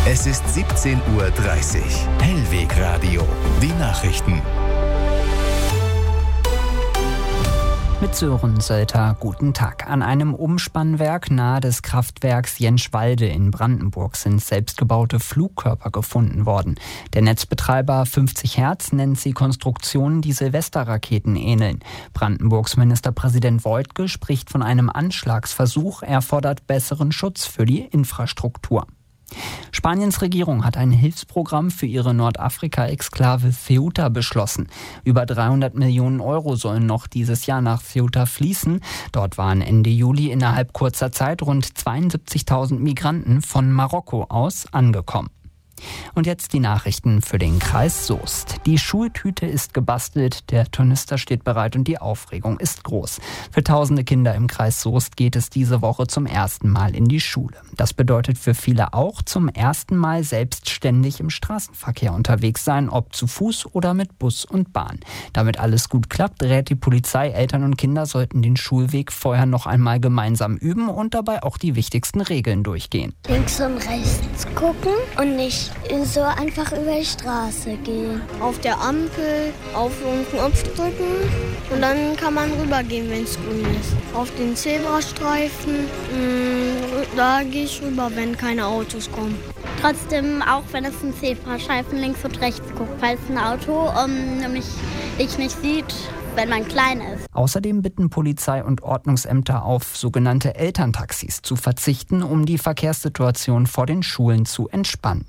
Es ist 17:30 Uhr. Hellweg Radio. Die Nachrichten. Mit Sören Sölter, guten Tag. An einem Umspannwerk nahe des Kraftwerks Jenschwalde in Brandenburg sind selbstgebaute Flugkörper gefunden worden. Der Netzbetreiber 50 Hertz nennt sie Konstruktionen, die Silvesterraketen ähneln. Brandenburgs Ministerpräsident Woidke spricht von einem Anschlagsversuch. Er fordert besseren Schutz für die Infrastruktur. Spaniens Regierung hat ein Hilfsprogramm für ihre Nordafrika-Exklave Ceuta beschlossen. Über 300 Millionen Euro sollen noch dieses Jahr nach Ceuta fließen. Dort waren Ende Juli innerhalb kurzer Zeit rund 72.000 Migranten von Marokko aus angekommen. Und jetzt die Nachrichten für den Kreis Soest. Die Schultüte ist gebastelt, der Tornister steht bereit und die Aufregung ist groß. Für tausende Kinder im Kreis Soest geht es diese Woche zum ersten Mal in die Schule. Das bedeutet für viele auch zum ersten Mal selbstständig im Straßenverkehr unterwegs sein, ob zu Fuß oder mit Bus und Bahn. Damit alles gut klappt, rät die Polizei, Eltern und Kinder sollten den Schulweg vorher noch einmal gemeinsam üben und dabei auch die wichtigsten Regeln durchgehen. Links und rechts gucken und nicht so einfach über die Straße gehen. Auf der Ampel auf den Knopf drücken und dann kann man rübergehen, wenn es grün ist. Auf den Zebrastreifen, da gehe ich rüber, wenn keine Autos kommen. Trotzdem, auch wenn es ein Zebrastreifen links und rechts guckt, falls ein Auto nämlich dich nicht sieht, wenn man klein ist. Außerdem bitten Polizei und Ordnungsämter auf sogenannte Elterntaxis zu verzichten, um die Verkehrssituation vor den Schulen zu entspannen.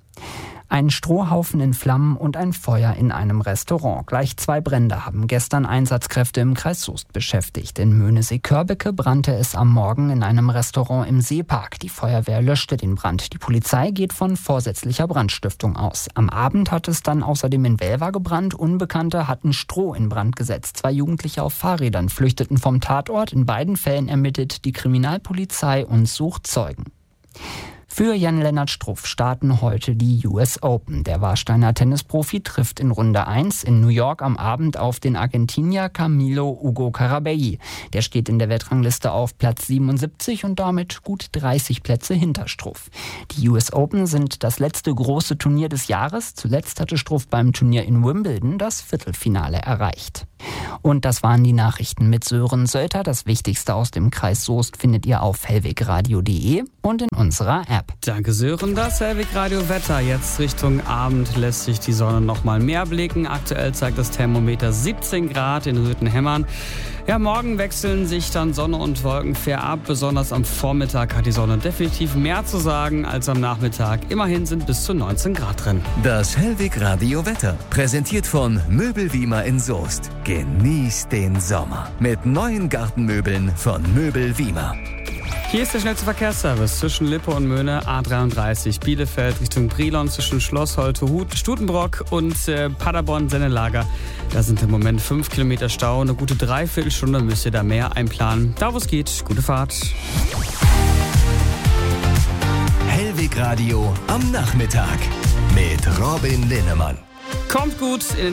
Ein Strohhaufen in Flammen und ein Feuer in einem Restaurant. Gleich 2 Brände haben gestern Einsatzkräfte im Kreis Soest beschäftigt. In Möhnesee-Körbecke brannte es am Morgen in einem Restaurant im Seepark. Die Feuerwehr löschte den Brand. Die Polizei geht von vorsätzlicher Brandstiftung aus. Am Abend hat es dann außerdem in Welver gebrannt. Unbekannte hatten Stroh in Brand gesetzt. 2 Jugendliche auf Fahrrädern flüchteten vom Tatort. In beiden Fällen ermittelt die Kriminalpolizei und sucht Zeugen. Für Jan-Lennart Struff starten heute die US Open. Der Warsteiner Tennisprofi trifft in Runde 1 in New York am Abend auf den Argentinier Camilo Hugo Carabelli. Der steht in der Weltrangliste auf Platz 77 und damit gut 30 Plätze hinter Struff. Die US Open sind das letzte große Turnier des Jahres. Zuletzt hatte Struff beim Turnier in Wimbledon das Viertelfinale erreicht. Und das waren die Nachrichten mit Sören Sölter. Das Wichtigste aus dem Kreis Soest findet ihr auf hellwegradio.de und in unserer App. Danke Sören, das Hellwegradio Wetter. Jetzt Richtung Abend lässt sich die Sonne noch mal mehr blicken. Aktuell zeigt das Thermometer 17 Grad in Röthenhämmern. Ja, morgen wechseln sich dann Sonne und Wolken fair ab. Besonders am Vormittag hat die Sonne definitiv mehr zu sagen als am Nachmittag. Immerhin sind bis zu 19 Grad drin. Das Hellweg-Radio Wetter, präsentiert von Möbelwiemer in Soest. Genießt den Sommer mit neuen Gartenmöbeln von Möbelwiemer. Hier ist der schnellste Verkehrsservice zwischen Lippe und Möhne, A33, Bielefeld Richtung Brilon, zwischen Schloss Holte-Huth, Stutenbrock und Paderborn-Sennelager. Da sind im Moment 5 Kilometer Stau, eine gute Dreiviertelstunde müsst ihr da mehr einplanen. Da wo es geht, gute Fahrt. Hellweg Radio am Nachmittag mit Robin Linnemann. Kommt gut in den